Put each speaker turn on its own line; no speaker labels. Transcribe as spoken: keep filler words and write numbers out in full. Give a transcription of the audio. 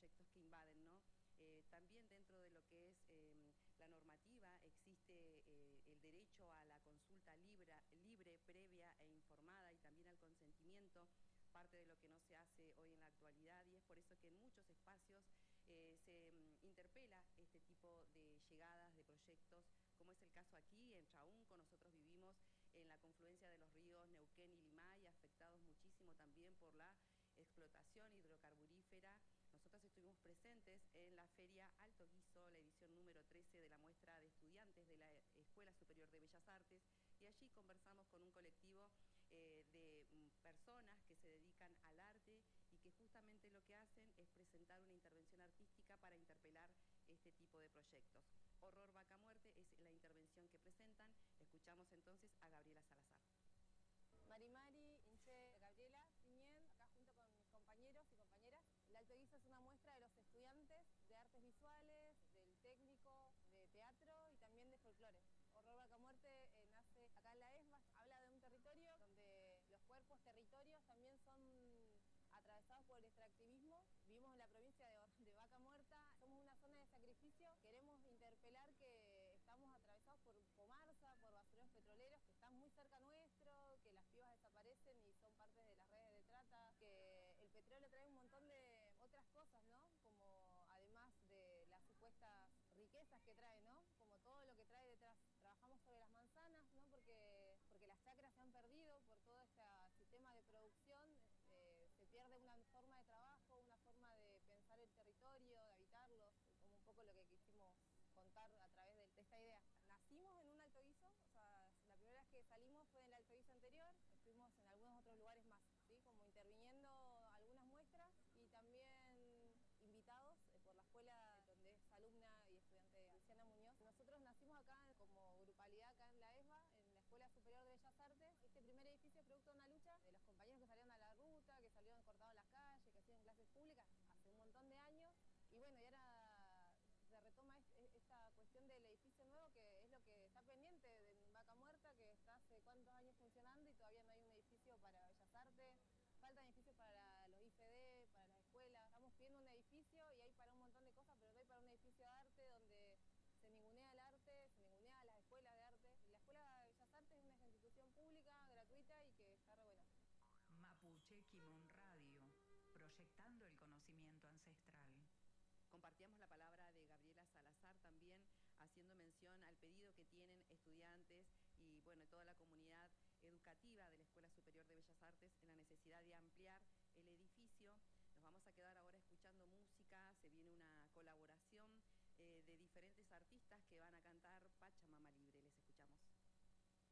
proyectos que invaden, ¿no? Eh, también dentro de lo que es eh, la normativa existe eh, el derecho a la consulta libre, libre, previa e informada, y también al consentimiento, parte de lo que no se hace hoy en la actualidad, y es por eso que en muchos espacios eh, se um, interpela este tipo de llegadas de proyectos, como es el caso aquí en Chaunco. Nosotros vivimos en la confluencia de los ríos Neuquén y Limay, afectados muchísimo también por la explotación hidrocarburífera. Nosotros estuvimos presentes en la Feria Alto Guiso, la edición número trece de la muestra de estudiantes de la Escuela Superior de Bellas Artes, y allí conversamos con un colectivo eh, de um, personas que se dedican al arte y que justamente lo que hacen es presentar una intervención artística para interpelar este tipo de proyectos. Horror Vaca Muerte es la intervención que presentan. Escuchamos entonces a Gabriela Salazar.
Mari Mari, Inche, Gabriela, Piñén, acá junto con mis compañeros y compañeras. El Alto Guiso es una muestra de los estudiantes de artes visuales, del técnico, de teatro y también de folclore. Horror Vaca Muerte eh, nace acá en la ESMA, habla de un territorio donde los cuerpos territorios también son atravesados por el extractivismo. Vivimos en la provincia de, de Vaca Muerta, somos una zona de sacrificio. Queremos interpelar que estamos atravesados por Comarsa, por basureros petroleros que están muy cerca nuestro, que las pibas desaparecen y son parte de las redes de trata, que el petróleo trae un montón de otras cosas, ¿no? Como además de las supuestas riquezas que trae, ¿no? Como todo lo que trae detrás. Trabajamos sobre las manzanas, ¿no? Porque, porque las chacras se han perdido por todo este sistema de producción. Eh, se pierde una forma de trabajo, una forma de pensar el territorio, de habitarlo, como un poco lo que quisimos contar a través de, de esta idea. Nacimos en un Alto Guiso, o sea, la primera vez que salimos fue en el Alto Guiso anterior, estuvimos en algunos otros lugares más, ¿sí? Como interviniendo algunas muestras y también invitados por la escuela donde es alumna y estudiante Luciana Muñoz. Nosotros nacimos acá como grupalidad acá en la ESBA, en la Escuela Superior de Bellas Artes. Este primer edificio es producto de una lucha de los compañeros que salieron a la ruta, que salieron cortados en las calles, que hacían clases públicas hace un montón de años. Y bueno, y ahora se retoma esta cuestión del edificio nuevo, que es lo que está pendiente de Vaca Muerta, que está hace cuántos años funcionando y todavía no hay un edificio para Bellas Artes. Faltan edificios para los I F D, para las escuelas. Estamos pidiendo un edificio y hay para un montón de cosas, pero no hay para un edificio de arte donde se ningunea el arte, se ningunea a las escuelas de arte. La Escuela de Bellas Artes es una institución pública, gratuita y que está re buena.
Mapuche Quimón Radio, proyectando el conocimiento ancestral.
Compartíamos la palabra de Gabriela Salazar también, haciendo mención al pedido que tienen estudiantes y bueno, toda la comunidad educativa de la Escuela Superior de Bellas Artes en la necesidad de ampliar